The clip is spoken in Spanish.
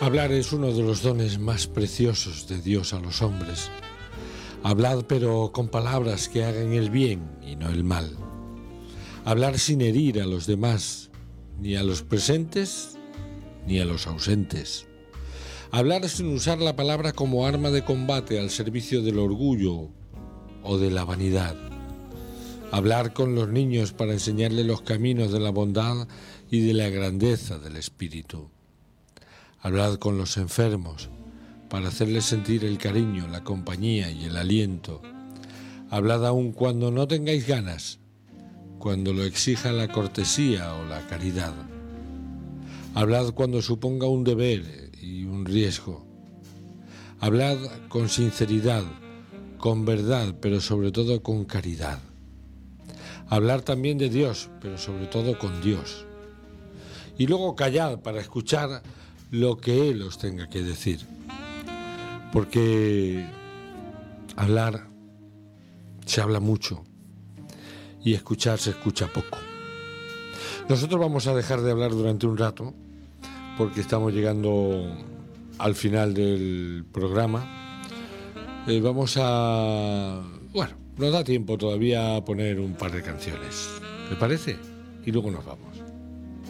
Hablar es uno de los dones más preciosos de Dios a los hombres. Hablad, pero con palabras que hagan el bien y no el mal. Hablar sin herir a los demás, ni a los presentes ni a los ausentes. Hablar sin usar la palabra como arma de combate al servicio del orgullo o de la vanidad. Hablar con los niños para enseñarles los caminos de la bondad y de la grandeza del espíritu. Hablad con los enfermos para hacerles sentir el cariño, la compañía y el aliento. Hablad aun cuando no tengáis ganas, cuando lo exija la cortesía o la caridad. Hablad cuando suponga un deber y un riesgo. Hablad con sinceridad, con verdad, pero sobre todo con caridad. Hablar también de Dios, pero sobre todo con Dios. Y luego callad para escuchar lo que Él os tenga que decir. Porque hablar se habla mucho y escuchar se escucha poco. Nosotros vamos a dejar de hablar durante un rato porque estamos llegando al final del programa. Nos da tiempo todavía a poner un par de canciones. ¿Me parece? Y luego nos vamos.